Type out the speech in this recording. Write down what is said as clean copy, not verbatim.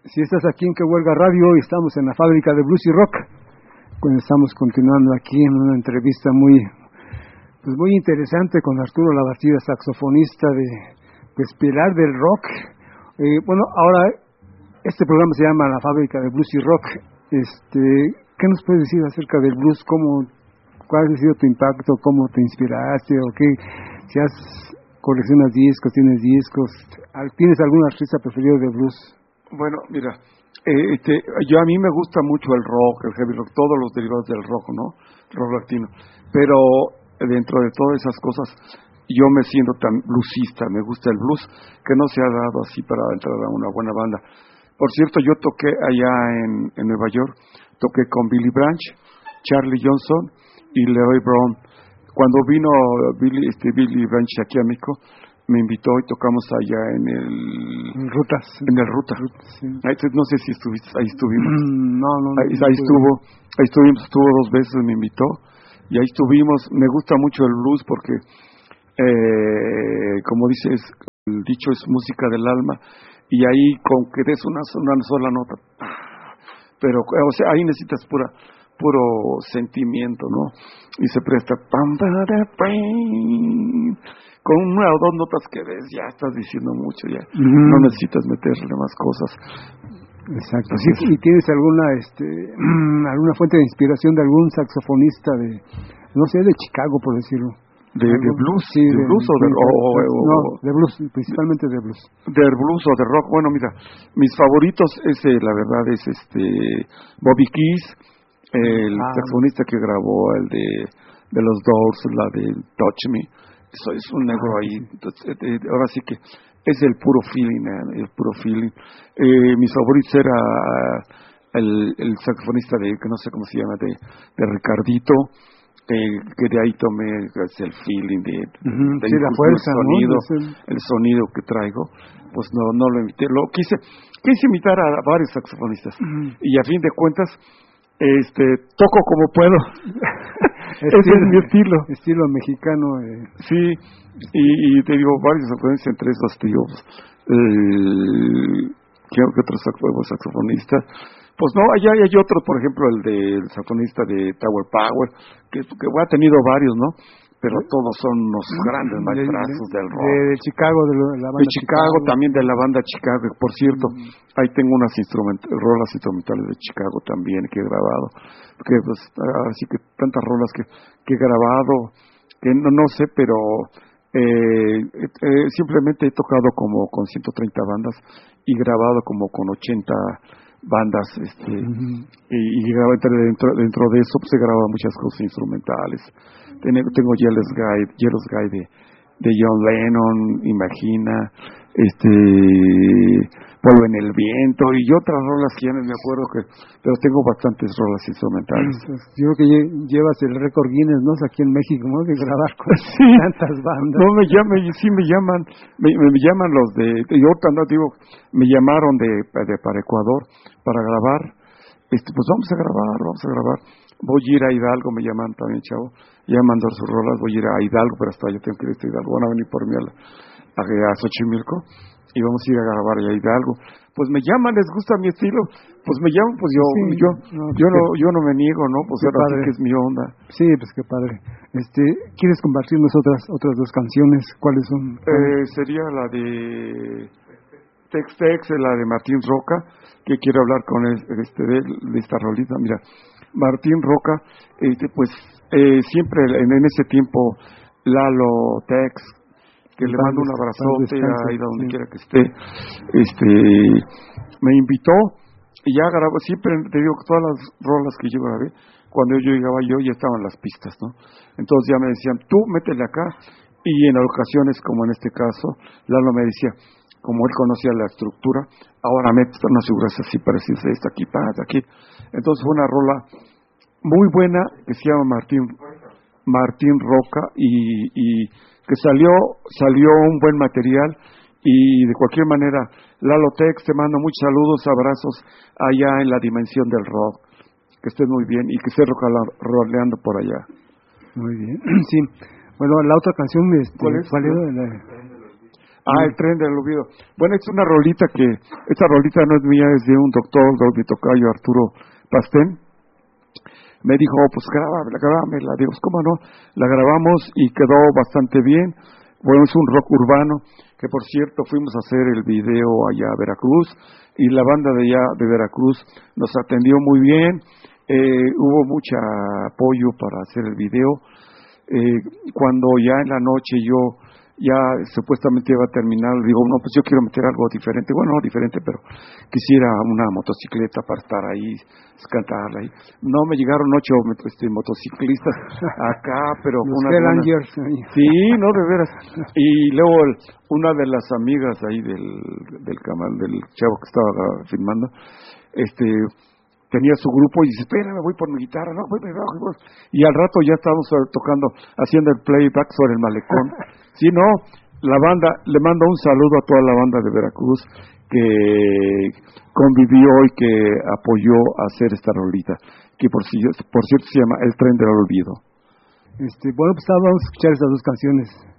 Si estás aquí en Que Huelga Radio, estamos en la fábrica de blues y rock. Estamos continuando aquí en una entrevista muy interesante con Arturo Labastida, saxofonista de pilar del rock. Ahora este programa se llama La Fábrica de Blues y Rock. ¿Qué nos puedes decir acerca del blues? ¿Cuál ha sido tu impacto? ¿Cómo te inspiraste? ¿O qué? Si coleccionas discos, tienes discos, ¿tienes algún artista preferido de blues? Bueno, mira, a mí me gusta mucho el rock, el heavy rock, todos los derivados del rock, ¿no? Rock latino. Pero dentro de todas esas cosas, yo me siento tan bluesista, me gusta el blues, que no se ha dado así para entrar a una buena banda. Por cierto, yo toqué allá en Nueva York, toqué con Billy Branch, Charlie Johnson y Leroy Brown. Cuando vino Billy Branch aquí a México, me invitó y tocamos allá en el Ruta. Sí. No sé si estuviste, ahí estuvimos. Ahí estuvimos, estuvo 2 veces, me invitó y ahí estuvimos. Me gusta mucho el blues porque, como dices, el dicho es música del alma, y ahí con que des una sola nota, pero ahí necesitas puro sentimiento, ¿no? Y se presta con 1 o 2 notas que ves, ya estás diciendo mucho, ya no necesitas meterle más cosas. Exacto. ¿Y tienes alguna fuente de inspiración de algún saxofonista de Chicago, por decirlo? ¿De blues? Sí, ¿De blues de blues, principalmente de blues. ¿De blues o de rock? Bueno, mira, mis favoritos la verdad es Bobby Keys, el saxofonista que grabó el de los Doors, la de Touch Me. Eso es un negro ahí. Entonces, ahora sí que es el puro feeling, el puro feeling. Mis favoritos era el saxofonista que no sé cómo se llama, de Ricardito, que de ahí tomé el feeling de la fuerza, sonido, ¿no? el sonido que traigo. Pues no lo imité. Quise imitar a varios saxofonistas, y a fin de cuentas toco como puedo. Ese es mi estilo. Estilo mexicano. Sí, y te digo, varios saxofonistas, entre esos, ¿qué otro saxofonista? Pues no, allá hay otro, por ejemplo, el del saxofonista de Tower Power, que ha tenido varios, ¿no? Pero todos son unos grandes maestrazos del rock. De Chicago, de la banda de Chicago, también de la banda Chicago. Por cierto, ahí tengo unas rolas instrumentales de Chicago también que he grabado. Porque pues así que tantas rolas que he grabado, que no sé, pero simplemente he tocado como con 130 bandas y grabado como con 80 bandas, y dentro de eso pues he grabado muchas cosas instrumentales. Tengo Jealous Guy de John Lennon, Imagina, Polvo en el Viento y otras rolas que ya no me acuerdo, pero tengo bastantes rolas instrumentales. Yo creo que llevas el récord Guinness, ¿no? Aquí en México, ¿no? De grabar con tantas bandas. No, me llaman los me llamaron para Ecuador para grabar. Pues vamos a grabar. Voy a ir a Hidalgo, me llaman también, chavo. Ya mandó sus rolas, voy a ir a Hidalgo, pero hasta yo tengo que ir a Hidalgo. Van a venir por mí a Xochimilco y vamos a ir a grabar allá a Hidalgo. Pues me llaman, les gusta mi estilo, pues me llaman, pues yo no me niego, ¿no? Pues ahora sí que es mi onda. Sí, pues qué padre. ¿Quieres compartirnos otras 2 canciones? ¿Cuáles son? Sería la de Tex-Tex, la de Martín Roca, que quiero hablar con de esta rolita. Mira, Martín Roca, pues siempre en ese tiempo, Lalo, Tex, que le mando un abrazote ahí donde quiera que esté, me invitó y ya grabó. Siempre te digo que todas las rolas que yo grabé, cuando yo llegaba ya estaban las pistas, ¿no? Entonces ya me decían, tú métele acá, y en ocasiones, como en este caso, Lalo me decía, como él conocía la estructura, ahora metes unas figuras así parecidas a esta, aquí. Entonces fue una rola muy buena que se llama Martín Roca, y que salió un buen material. Y de cualquier manera, Lalo Tex, te mando muchos saludos, abrazos allá en la dimensión del rock. Que estés muy bien y que estés roleando por allá. Muy bien. Sí. Bueno, la otra canción, ¿cuál es? ¿Cuál era? El tren del olvido. Bueno, es una rolita esta rolita no es mía, es de un doctor, mi tocayo Arturo Pastén. Me dijo, pues grábamela. Digo, pues, ¿cómo no? La grabamos y quedó bastante bien. Bueno, es un rock urbano, que por cierto fuimos a hacer el video allá a Veracruz, y la banda de allá de Veracruz nos atendió muy bien. Hubo mucho apoyo para hacer el video. Cuando ya en la noche yo ya supuestamente iba a terminar, digo, no, pues yo quiero meter algo diferente. Bueno, no diferente, pero quisiera una motocicleta para estar ahí, cantarla ahí. No me llegaron 8 motociclistas acá, pero los Rangers. Sí, no, de veras. Y luego una de las amigas ahí del chavo que estaba filmando, tenía su grupo y dice, espera, me voy por mi guitarra, no, voy abajo. Y al rato ya estábamos tocando, haciendo el playback sobre el malecón. Sí, no, la banda, le mando un saludo a toda la banda de Veracruz que convivió y que apoyó a hacer esta rolita, que por cierto se llama El Tren del Olvido. Bueno, pues vamos a escuchar estas dos canciones.